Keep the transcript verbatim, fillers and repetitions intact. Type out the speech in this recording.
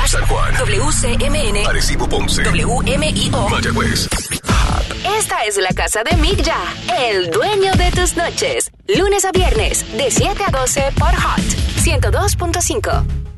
San Juan. W C M N. Arecibo, Ponce. W M I O. Mayagüez. Esta es la casa de Mick Ya, el dueño de tus noches. Lunes a viernes, de siete a doce por Hot ciento dos punto cinco.